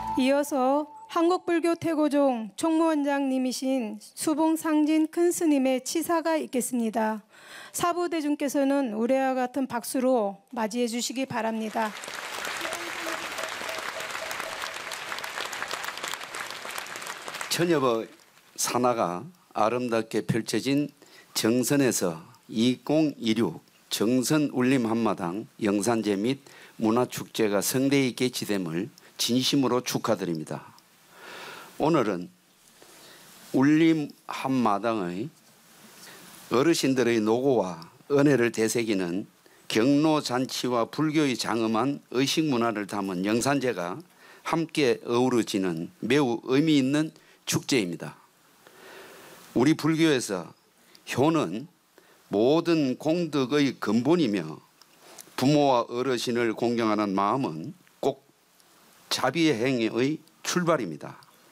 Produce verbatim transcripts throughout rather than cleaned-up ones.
이어서 한국불교 태고종 총무원장님이신 수봉상진 큰스님의 치사가 있겠습니다. 사부대중께서는 우레와 같은 박수로 맞이해 주시기 바랍니다. 천여의 산하가 아름답게 펼쳐진 정선에서 이천이십육 정선 울림 한마당 영산제 및 문화축제가 성대히 개최됨을 진심으로 축하드립니다. 오늘은 울림 한마당의 어르신들의 노고와 은혜를 되새기는 경로잔치와 불교의 장엄한 의식문화를 담은 영산제가 함께 어우러지는 매우 의미 있는 축제입니다. 우리 불교에서 효는 모든 공덕의 근본이며 부모와 어르신을 공경하는 마음은 꼭 자비행위의 출발입니다.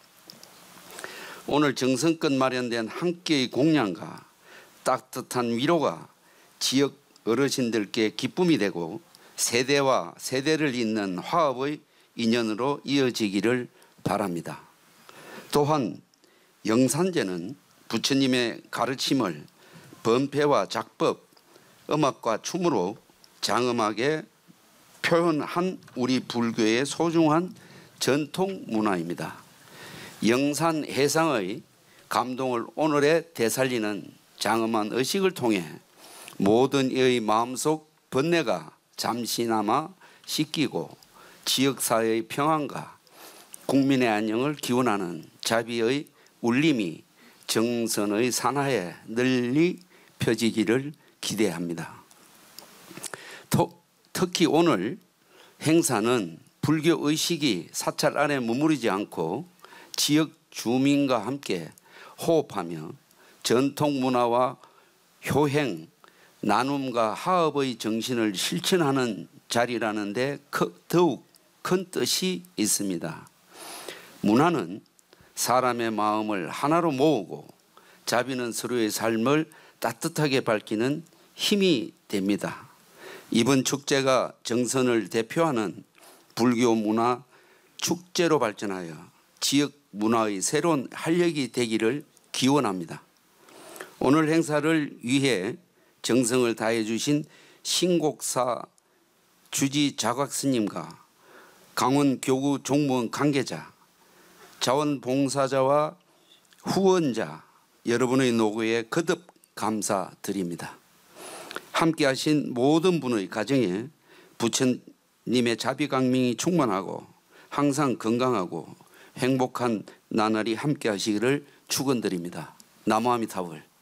오늘 정성껏 마련된 한 끼의 공양과 따뜻한 위로가 지역 어르신들께 기쁨이 되고 세대와 세대를 잇는 화합의 인연으로 이어지기를 바랍니다. 또한 영산제는 부처님의 가르침을 번패와 작법, 음악과 춤으로 장엄하게 표현한 우리 불교의 소중한 전통 문화입니다. 영산 해상의 감동을 오늘에 되살리는 장엄한 의식을 통해 모든 이의 마음속 번뇌가 잠시나마 씻기고 지역사회의 평안과 국민의 안녕을 기원하는 자비의 울림이 정선의 산하에 널리 펴지기를 기대합니다. 토, 특히 오늘 행사는 불교 의식이 사찰 안에 머무르지 않고 지역 주민과 함께 호흡하며 전통 문화와 효행, 나눔과 화합의 정신을 실천하는 자리라는 데 더욱 큰 뜻이 있습니다. 문화는 사람의 마음을 하나로 모으고 자비는 서로의 삶을 따뜻하게 밝히는 힘이 됩니다. 이번 축제가 정선을 대표하는 불교 문화 축제로 발전하여 지역 문화의 새로운 활력이 되기를 기원합니다. 오늘 행사를 위해 정성을 다해 주신 신곡사 주지 자곽 스님과 강원교구 종무원 관계자, 자원봉사자와 후원자 여러분의 노고에 거듭 감사드립니다. 함께 하신 모든 분의 가정에 부처님의 자비강림이 충만하고 항상 건강하고 행복한 나날이 함께 하시기를 축원드립니다. 나무아미타불.